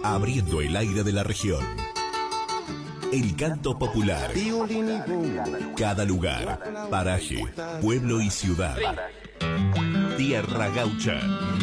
abriendo el aire de la región. El canto popular. Cada lugar, paraje, pueblo y ciudad. Tierra Gaucha.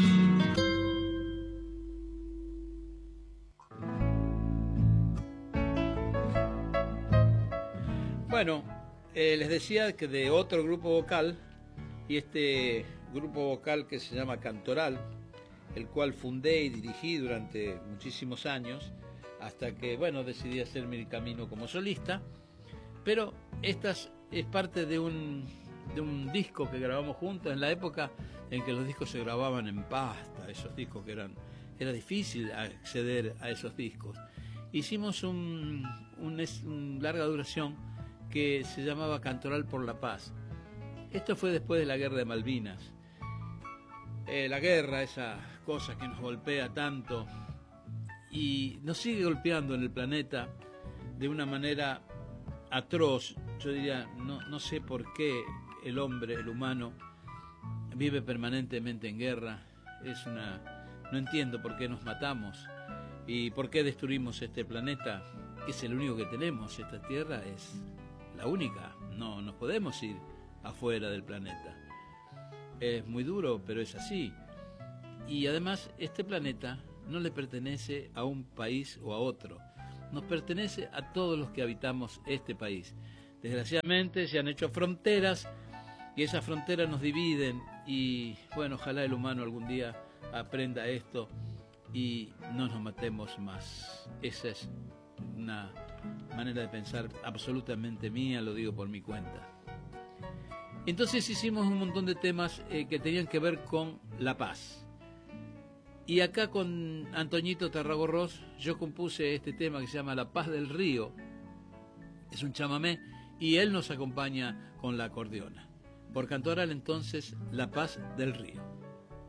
Bueno, les decía que de otro grupo vocal, y este grupo vocal que se llama Cantoral, el cual fundé y dirigí durante muchísimos años, hasta que, bueno, decidí hacer mi camino como solista, pero esta es parte de un disco que grabamos juntos en la época en que los discos se grababan en pasta, esos discos que era difícil acceder a esos discos. Hicimos un larga duración que se llamaba Cantoral por la Paz. Esto fue después de la Guerra de Malvinas. La guerra, esa cosa que nos golpea tanto y nos sigue golpeando en el planeta de una manera atroz. Yo diría, no sé por qué el hombre, el humano, vive permanentemente en guerra. No entiendo por qué nos matamos y por qué destruimos este planeta. Es el único que tenemos, esta tierra es la única, no nos podemos ir afuera del planeta. Es muy duro, pero es así. Y además, este planeta no le pertenece a un país o a otro. Nos pertenece a todos los que habitamos este país. Desgraciadamente se han hecho fronteras y esas fronteras nos dividen y, bueno, ojalá el humano algún día aprenda esto y no nos matemos más. Esa es una manera de pensar absolutamente mía, lo digo por mi cuenta. Entonces hicimos un montón de temas que tenían que ver con la paz. Y acá con Antoñito Tarragorros yo compuse este tema que se llama La Paz del Río. Es un chamamé y él nos acompaña con la acordeona. Por Cantoral entonces, La Paz del Río.